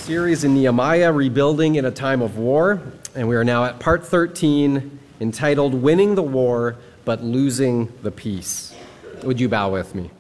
series in Nehemiah, Rebuilding in a Time of War, and we are now at part 13, entitled Winning the War but Losing the Peace. Would you bow with me?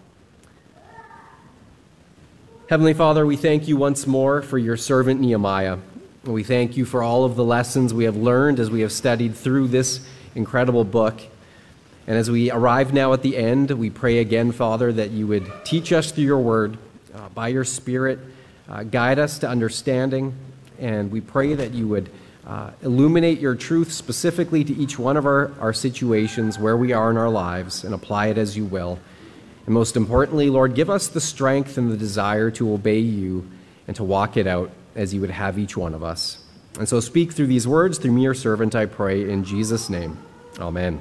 Heavenly Father, we thank you once more for your servant Nehemiah. We thank you for all of the lessons we have learned as we have studied through this incredible book. And as we arrive now at the end, we pray again, Father, that you would teach us through your word, by your Spirit, guide us to understanding, and we pray that you would illuminate your truth specifically to each one of our situations, where we are in our lives, and apply it as you will. And most importantly, Lord, give us the strength and the desire to obey you and to walk it out as you would have each one of us. And so speak through these words, through me, your servant, I pray, in Jesus' name. Amen.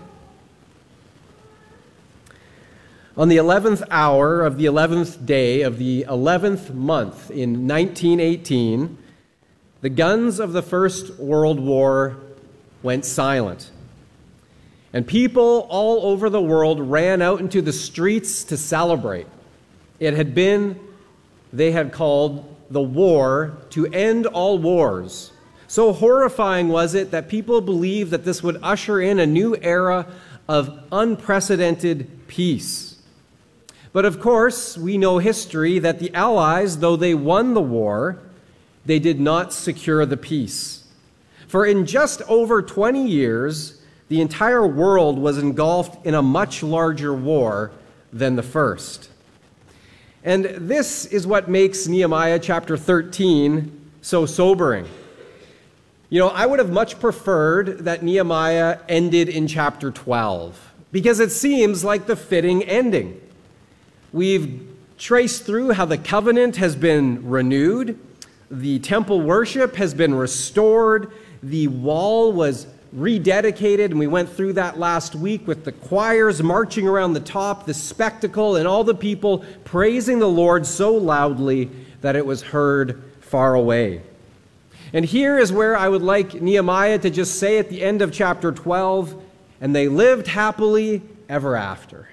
On the 11th hour of the 11th day of the 11th month in 1918, the guns of the First World War went silent. And people all over the world ran out into the streets to celebrate. It had been, they had called, the war to end all wars. So horrifying was it that people believed that this would usher in a new era of unprecedented peace. But of course, we know history that the Allies, though they won the war, they did not secure the peace. For in just over 20 years, the entire world was engulfed in a much larger war than the first. And this is what makes Nehemiah chapter 13 so sobering. You know, I would have much preferred that Nehemiah ended in chapter 12, because it seems like the fitting ending. We've traced through how the covenant has been renewed, the temple worship has been restored, the wall was rededicated, and we went through that last week with the choirs marching around the top, the spectacle, and all the people praising the Lord so loudly that it was heard far away. And here is where I would like Nehemiah to just say at the end of chapter 12, and they lived happily ever after.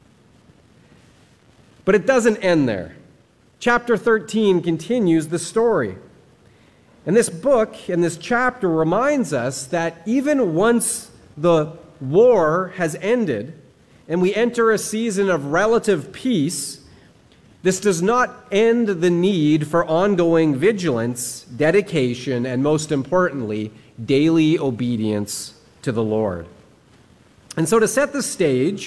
But it doesn't end there. Chapter 13 continues the story. And this book and this chapter reminds us that even once the war has ended and we enter a season of relative peace, this does not end the need for ongoing vigilance, dedication, and most importantly, daily obedience to the Lord. And so to set the stage,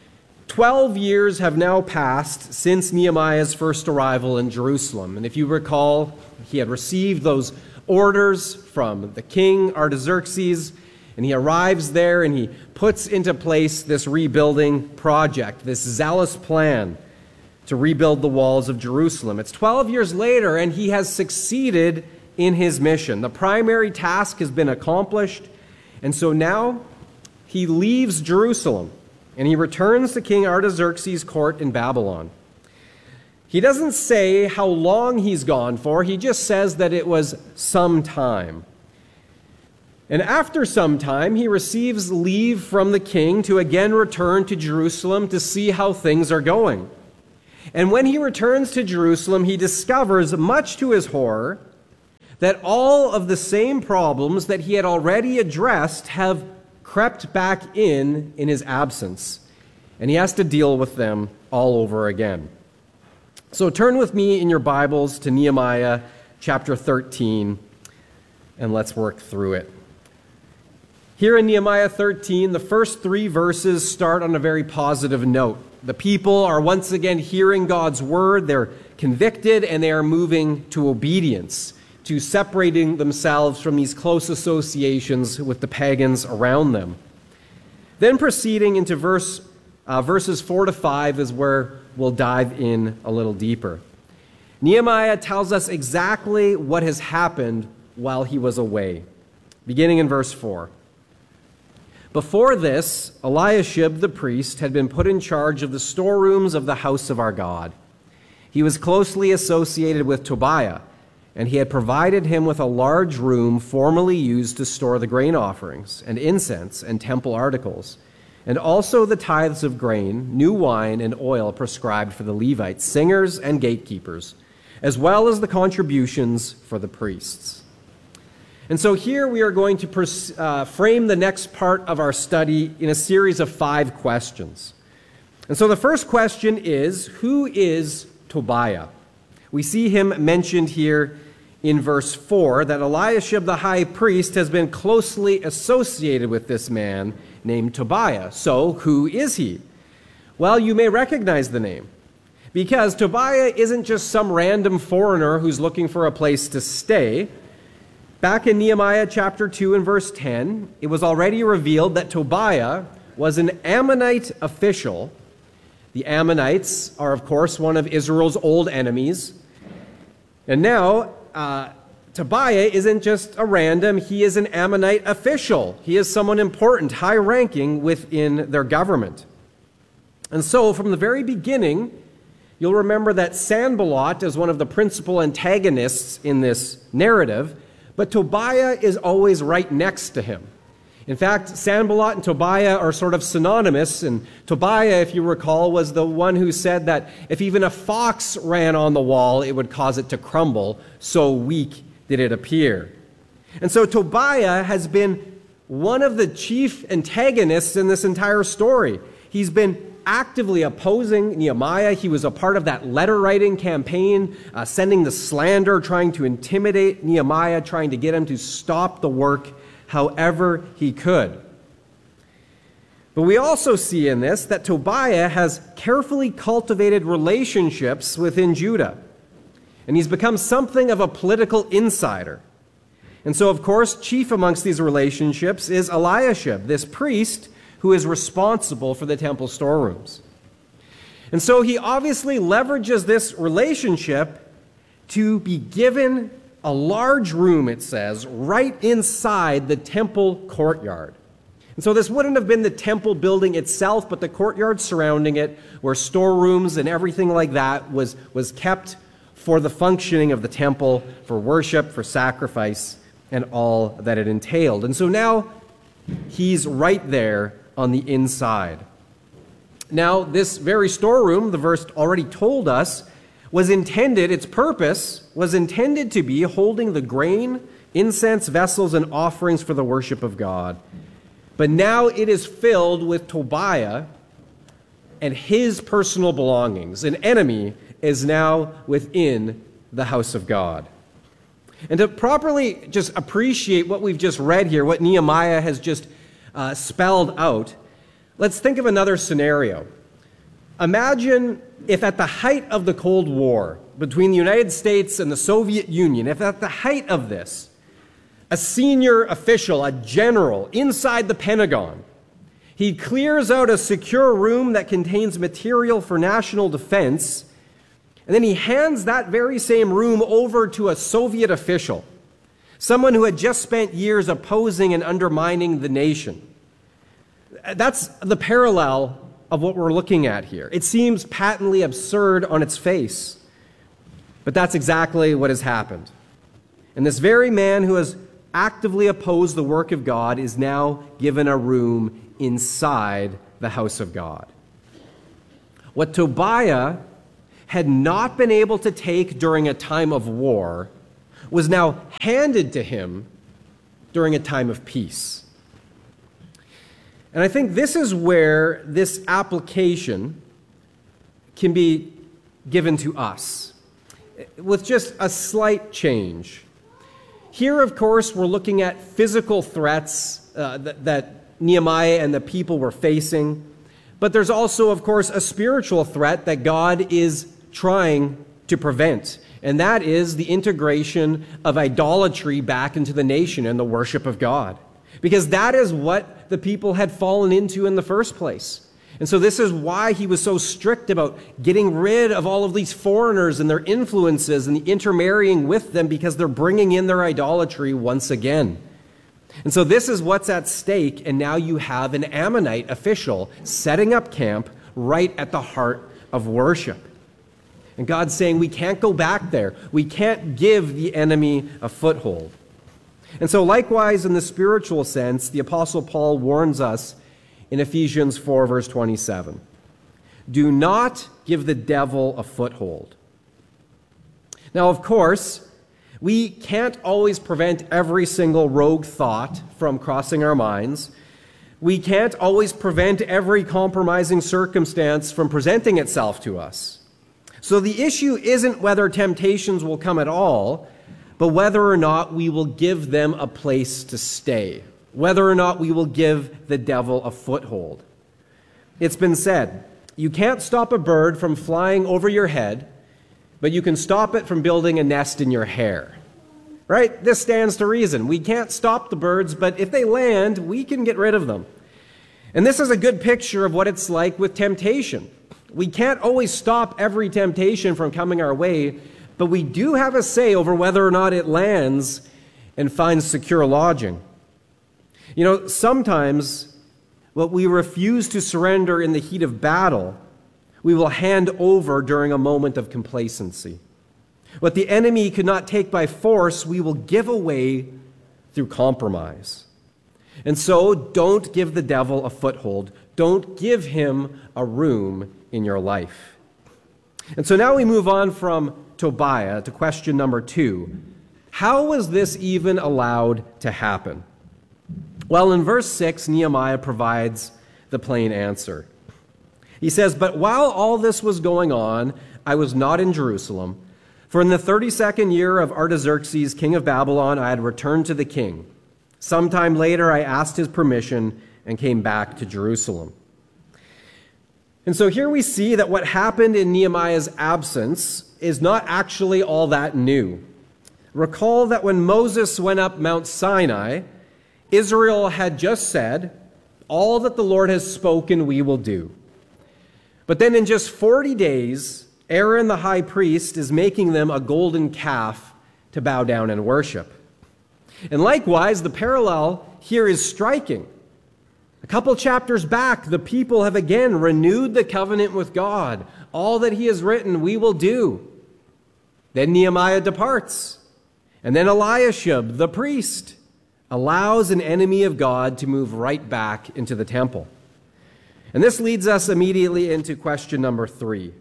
12 years have now passed since Nehemiah's first arrival in Jerusalem. And if you recall, he had received those orders from the king Artaxerxes, and he arrives there and he puts into place this rebuilding project, this zealous plan to rebuild the walls of Jerusalem. It's 12 years later, and he has succeeded in his mission. The primary task has been accomplished, and so now he leaves Jerusalem. And he returns to King Artaxerxes' court in Babylon. He doesn't say how long he's gone for. He just says that it was some time. And after some time, he receives leave from the king to again return to Jerusalem to see how things are going. And when he returns to Jerusalem, he discovers, much to his horror, that all of the same problems that he had already addressed have crept back in his absence, and he has to deal with them all over again. So turn with me in your Bibles to Nehemiah chapter 13, and let's work through it. Here in Nehemiah 13, the first 3 verses start on a very positive note. The people are once again hearing God's word, they're convicted, and they are moving to obedience, to separating themselves from these close associations with the pagans around them. Then proceeding into verses 4 to 5 is where we'll dive in a little deeper. Nehemiah tells us exactly what has happened while he was away. Beginning in verse 4. Before this, Eliashib the priest had been put in charge of the storerooms of the house of our God. He was closely associated with Tobiah, and he had provided him with a large room formerly used to store the grain offerings and incense and temple articles, and also the tithes of grain, new wine, and oil prescribed for the Levites, singers, and gatekeepers, as well as the contributions for the priests. And so here we are going to frame the next part of our study in a series of 5 questions. And so the first question is, who is Tobiah? We see him mentioned here in verse 4 that Eliashib the high priest has been closely associated with this man named Tobiah. So who is he? Well, you may recognize the name, because Tobiah isn't just some random foreigner who's looking for a place to stay. Back in Nehemiah chapter 2 and verse 10, it was already revealed that Tobiah was an Ammonite official. The Ammonites are, of course, one of Israel's old enemies. And now, Tobiah isn't just a random, he is an Ammonite official. He is someone important, high-ranking within their government. And so, from the very beginning, you'll remember that Sanballat is one of the principal antagonists in this narrative, but Tobiah is always right next to him. In fact, Sanballat and Tobiah are sort of synonymous, and Tobiah, if you recall, was the one who said that if even a fox ran on the wall, it would cause it to crumble, so weak did it appear. And so Tobiah has been one of the chief antagonists in this entire story. He's been actively opposing Nehemiah. He was a part of that letter-writing campaign, sending the slander, trying to intimidate Nehemiah, trying to get him to stop the work however he could. But we also see in this that Tobiah has carefully cultivated relationships within Judah, and he's become something of a political insider. And so, of course, chief amongst these relationships is Eliashib, this priest who is responsible for the temple storerooms. And so he obviously leverages this relationship to be given a large room, it says, right inside the temple courtyard. And so this wouldn't have been the temple building itself, but the courtyard surrounding it, where storerooms and everything like that was kept for the functioning of the temple, for worship, for sacrifice, and all that it entailed. And so now he's right there on the inside. Now, this very storeroom, the verse already told us, its purpose was intended to be holding the grain, incense, vessels, and offerings for the worship of God. But now it is filled with Tobiah and his personal belongings. An enemy is now within the house of God. And to properly just appreciate what we've just read here, what Nehemiah has just spelled out, let's think of another scenario. Imagine if at the height of the Cold War between the United States and the Soviet Union, if at the height of this, a senior official, a general inside the Pentagon, he clears out a secure room that contains material for national defense, and then he hands that very same room over to a Soviet official, someone who had just spent years opposing and undermining the nation. That's the parallel of what we're looking at here. It seems patently absurd on its face, but that's exactly what has happened. And this very man who has actively opposed the work of God is now given a room inside the house of God. What Tobiah had not been able to take during a time of war was now handed to him during a time of peace. And I think this is where this application can be given to us, with just a slight change. Here, of course, we're looking at physical threats that Nehemiah and the people were facing, but there's also, of course, a spiritual threat that God is trying to prevent, and that is the integration of idolatry back into the nation and the worship of God. Because that is what the people had fallen into in the first place. And so this is why he was so strict about getting rid of all of these foreigners and their influences and the intermarrying with them, because they're bringing in their idolatry once again. And so this is what's at stake, and now you have an Ammonite official setting up camp right at the heart of worship. And God's saying we can't go back there. We can't give the enemy a foothold. And so likewise, in the spiritual sense, the Apostle Paul warns us in Ephesians 4, verse 27. Do not give the devil a foothold. Now, of course, we can't always prevent every single rogue thought from crossing our minds. We can't always prevent every compromising circumstance from presenting itself to us. So the issue isn't whether temptations will come at all, but whether or not we will give them a place to stay, whether or not we will give the devil a foothold. It's been said, you can't stop a bird from flying over your head, but you can stop it from building a nest in your hair. Right? This stands to reason. We can't stop the birds, but if they land, we can get rid of them. And this is a good picture of what it's like with temptation. We can't always stop every temptation from coming our way, but we do have a say over whether or not it lands and finds secure lodging. You know, sometimes what we refuse to surrender in the heat of battle, we will hand over during a moment of complacency. What the enemy could not take by force, we will give away through compromise. And so, don't give the devil a foothold. Don't give him a room in your life. And so now we move on from Tobiah to question number 2. How was this even allowed to happen? Well, in verse 6, Nehemiah provides the plain answer. He says, "But while all this was going on, I was not in Jerusalem. For in the 32nd year of Artaxerxes, king of Babylon, I had returned to the king. Sometime later, I asked his permission and came back to Jerusalem." And so here we see that what happened in Nehemiah's absence is not actually all that new. Recall that when Moses went up Mount Sinai, Israel had just said, "All that the Lord has spoken, we will do." But then in just 40 days, Aaron the high priest is making them a golden calf to bow down and worship. And likewise, the parallel here is striking. A couple chapters back, the people have again renewed the covenant with God. All that he has written, we will do. Then Nehemiah departs. And then Eliashib, the priest, allows an enemy of God to move right back into the temple. And this leads us immediately into question number 3.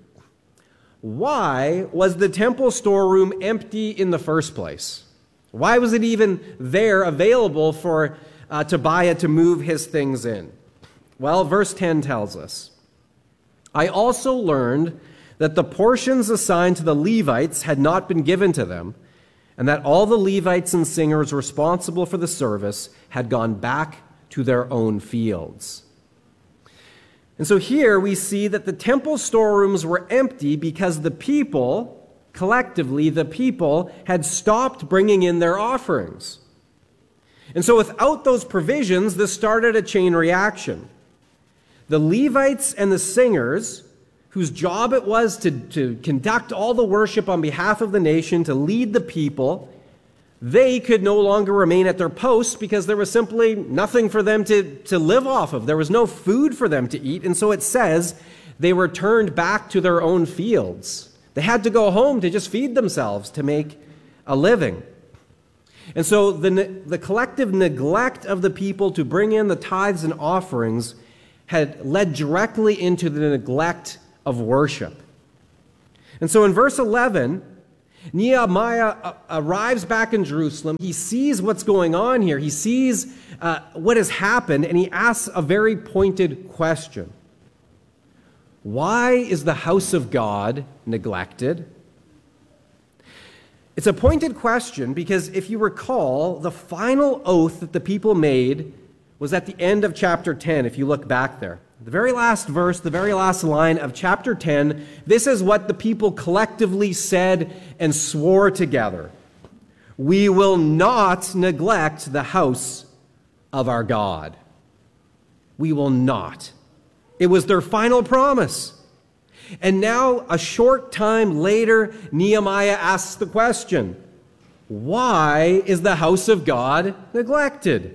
Why was the temple storeroom empty in the first place? Why was it even there available for Tobiah to move his things in? Well, verse 10 tells us, "I also learned that the portions assigned to the Levites had not been given to them, and that all the Levites and singers responsible for the service had gone back to their own fields." And so here we see that the temple storerooms were empty because the people, collectively, the people had stopped bringing in their offerings. And so without those provisions, this started a chain reaction. The Levites and the singers, whose job it was to conduct all the worship on behalf of the nation, to lead the people, they could no longer remain at their posts because there was simply nothing for them to live off of. There was no food for them to eat. And so it says they returned back to their own fields. They had to go home to just feed themselves to make a living. And so the collective neglect of the people to bring in the tithes and offerings had led directly into the neglect of worship. And so in verse 11, Nehemiah arrives back in Jerusalem. He sees what's going on here. He sees what has happened, and he asks a very pointed question. Why is the house of God neglected? It's a pointed question because if you recall, the final oath that the people made was at the end of chapter 10, if you look back there. The very last verse, the very last line of chapter 10, this is what the people collectively said and swore together. "We will not neglect the house of our God." We will not. It was their final promise. And now, a short time later, Nehemiah asks the question, why is the house of God neglected?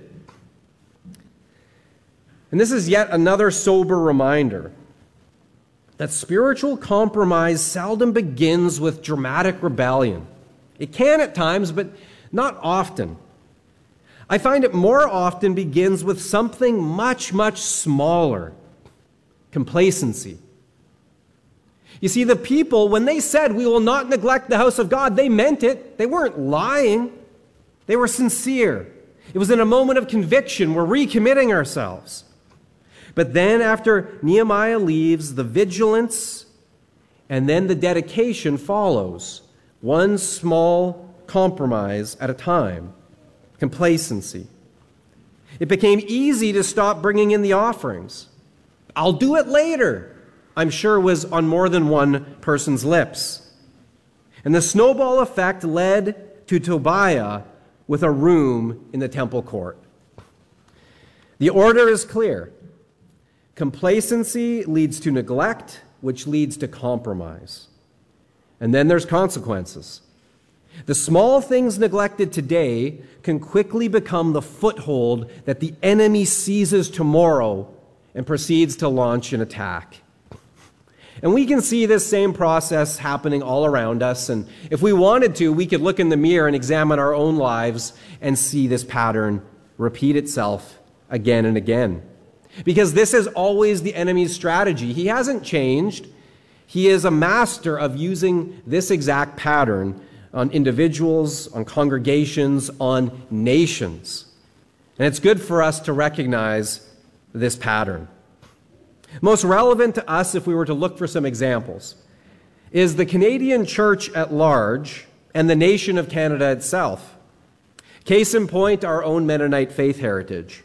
And this is yet another sober reminder that spiritual compromise seldom begins with dramatic rebellion. It can at times, but not often. I find it more often begins with something much, much smaller: complacency. You see, the people, when they said, "We will not neglect the house of God," they meant it. They weren't lying. They were sincere. It was in a moment of conviction. We're recommitting ourselves. But then after Nehemiah leaves, the vigilance and then the dedication follows. One small compromise at a time. Complacency. It became easy to stop bringing in the offerings. "I'll do it later," I'm sure was on more than one person's lips. And the snowball effect led to Tobiah with a room in the temple court. The order is clear. Complacency leads to neglect, which leads to compromise. And then there's consequences. The small things neglected today can quickly become the foothold that the enemy seizes tomorrow and proceeds to launch an attack. And we can see this same process happening all around us. And if we wanted to, we could look in the mirror and examine our own lives and see this pattern repeat itself again and again. Because this is always the enemy's strategy. He hasn't changed. He is a master of using this exact pattern on individuals, on congregations, on nations. And it's good for us to recognize this pattern. Most relevant to us, if we were to look for some examples, is the Canadian church at large and the nation of Canada itself. Case in point, our own Mennonite faith heritage.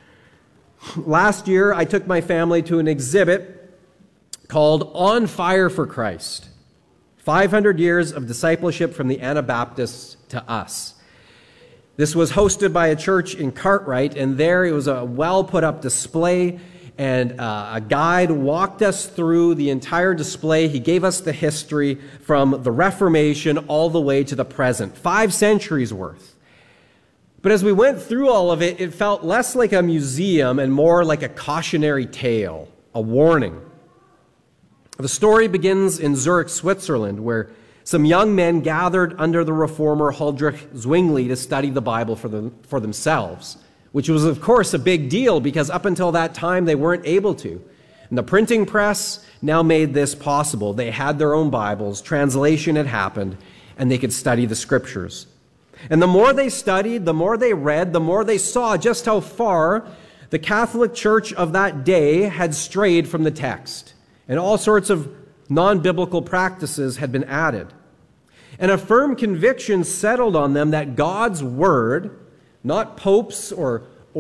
Last year, I took my family to an exhibit called On Fire for Christ, 500 Years of Discipleship from the Anabaptists to Us. This was hosted by a church in Cartwright, and there it was a well-put-up display, and a guide walked us through the entire display. He gave us the history from the Reformation all the way to the present, 5 centuries worth. But as we went through all of it, it felt less like a museum and more like a cautionary tale, a warning. The story begins in Zurich, Switzerland, where some young men gathered under the reformer Huldrych Zwingli to study the Bible for themselves, which was, of course, a big deal because up until that time they weren't able to. And the printing press now made this possible. They had their own Bibles, translation had happened, and they could study the Scriptures. And the more they studied, the more they read, the more they saw just how far the Catholic Church of that day had strayed from the text. And all sorts of non-biblical practices had been added. And a firm conviction settled on them that God's Word, not popes or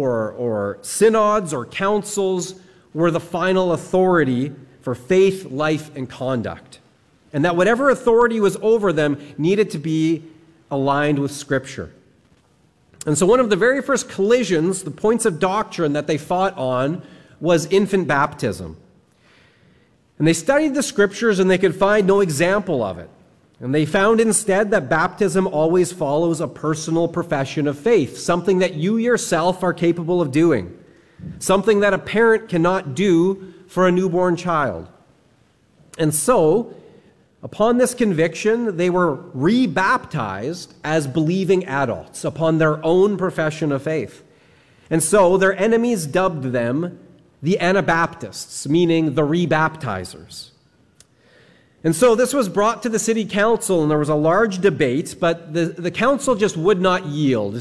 synods or councils, were the final authority for faith, life, and conduct. And that whatever authority was over them needed to be aligned with Scripture. And so one of the very first collisions, the points of doctrine that they fought on, was infant baptism. And they studied the Scriptures and they could find no example of it. And they found instead that baptism always follows a personal profession of faith, something that you yourself are capable of doing, something that a parent cannot do for a newborn child. And so, upon this conviction, they were re-baptized as believing adults upon their own profession of faith. And so their enemies dubbed them the Anabaptists, meaning the rebaptizers. And so this was brought to the city council, and there was a large debate, but the council just would not yield.